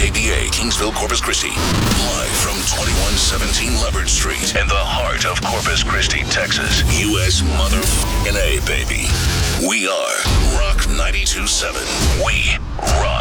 WKBA, Kingsville, Corpus Christi. Live from 2117 Leopard Street in the heart of Corpus Christi, Texas. U.S. motherfucking A, baby. We are Rock 92.7. We rock.